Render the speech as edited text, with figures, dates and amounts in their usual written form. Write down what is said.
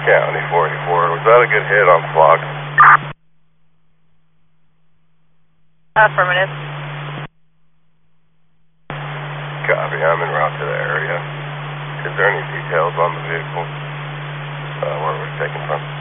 County 44. Was that a good hit on Flock? Affirmative. Copy, I'm en route to the area. Is there any details on the vehicle? Where it was taken from?